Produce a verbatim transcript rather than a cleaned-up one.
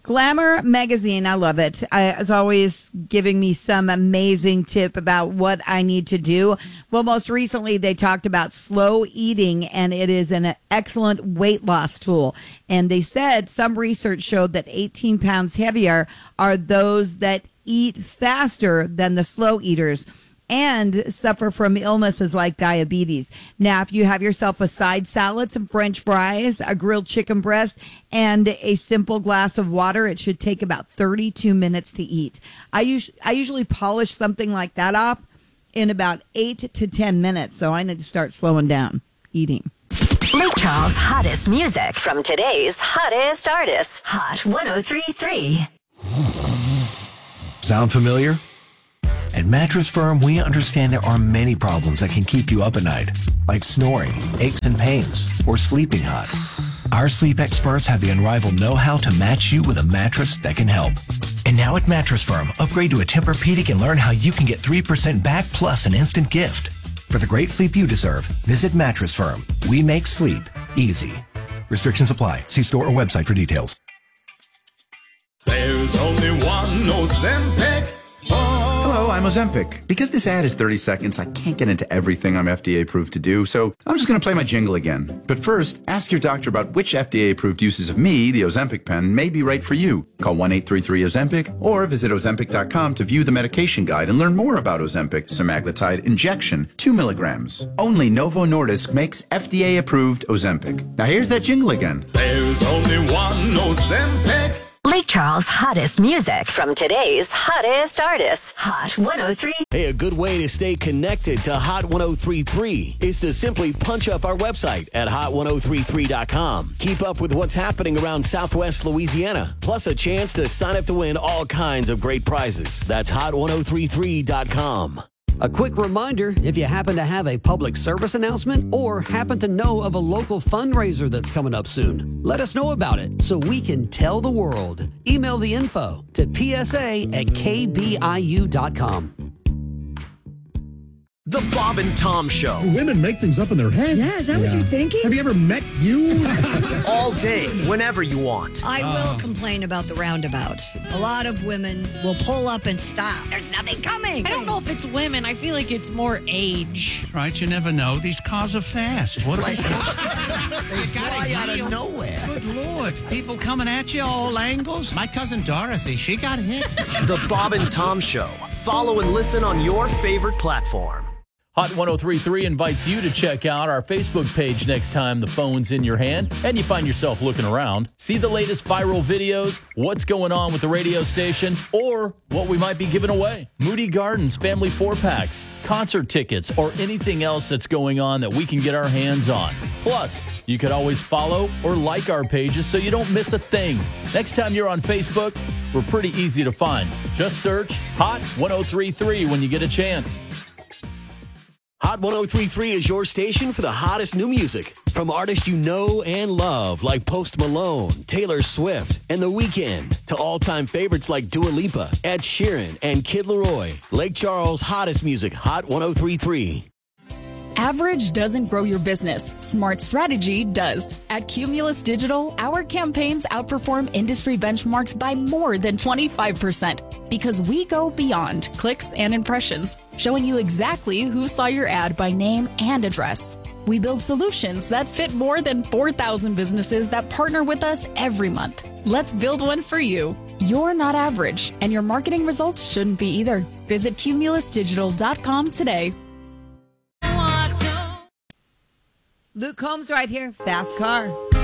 Glamour magazine, I love it. I, it's always giving me some amazing tip about what I need to do. Well, most recently they talked about slow eating, and it is an excellent weight loss tool. And they said some research showed that eighteen pounds heavier are those that eat faster than the slow eaters and suffer from illnesses like diabetes. Now, if you have yourself a side salad, some French fries, a grilled chicken breast, and a simple glass of water, it should take about thirty-two minutes to eat. I, us- I usually polish something like that off in about eight to ten minutes, so I need to start slowing down eating. Lake Charles' hottest music from today's hottest artists. Hot one oh three point three. Sound familiar? At Mattress Firm, we understand there are many problems that can keep you up at night, like snoring, aches and pains, or sleeping hot. Our sleep experts have the unrivaled know-how to match you with a mattress that can help. And now at Mattress Firm, upgrade to a Tempur-Pedic and learn how you can get three percent back plus an instant gift. For the great sleep you deserve, visit Mattress Firm. We make sleep easy. Restrictions apply. See store or website for details. There's only one Ozempic. Hello, I'm Ozempic. Because this ad is thirty seconds, I can't get into everything I'm F D A approved to do, so I'm just going to play my jingle again. But first, ask your doctor about which F D A approved uses of me, the Ozempic pen, may be right for you. Call one eight three three Ozempic or visit Ozempic dot com to view the medication guide and learn more about Ozempic semaglutide injection, two milligrams. Only Novo Nordisk makes F D A approved Ozempic. Now here's that jingle again. There's only one Ozempic. Lake Charles' hottest music from today's hottest artists. Hot one oh three. Hey, a good way to stay connected to Hot one oh three point three is to simply punch up our website at hot ten thirty-three dot com. Keep up with what's happening around Southwest Louisiana, plus a chance to sign up to win all kinds of great prizes. That's hot ten thirty-three dot com. A quick reminder, if you happen to have a public service announcement or happen to know of a local fundraiser that's coming up soon, let us know about it so we can tell the world. Email the info to p s a at k b i u dot com. The Bob and Tom Show. Women make things up in their head. Yeah, is that yeah. what you're thinking? Have you ever met you? All day, whenever you want. I will uh. complain about the roundabouts. A lot of women will pull up and stop. There's nothing coming. I don't know if it's women. I feel like it's more age. Right, you never know. These cars are fast. What like, they fly out of nowhere. Good Lord. People coming at you all angles. My cousin Dorothy, she got hit. The Bob and Tom Show. Follow and listen on your favorite platform. Hot ten thirty-three invites you to check out our Facebook page next time the phone's in your hand and you find yourself looking around. See the latest viral videos, what's going on with the radio station, or what we might be giving away. Moody Gardens family four-packs, concert tickets, or anything else that's going on that we can get our hands on. Plus, you could always follow or like our pages so you don't miss a thing. Next time you're on Facebook, we're pretty easy to find. Just search Hot ten thirty-three when you get a chance. Hot ten thirty-three is your station for the hottest new music from artists you know and love like Post Malone, Taylor Swift, and The Weeknd to all-time favorites like Dua Lipa, Ed Sheeran, and Kid Laroi. Lake Charles' hottest music, Hot ten thirty-three. Average doesn't grow your business. Smart strategy does. At Cumulus Digital, our campaigns outperform industry benchmarks by more than twenty-five percent because we go beyond clicks and impressions, showing you exactly who saw your ad by name and address. We build solutions that fit more than four thousand businesses that partner with us every month. Let's build one for you. You're not average, and your marketing results shouldn't be either. Visit cumulus digital dot com today. Luke Combs right here, Fast Car.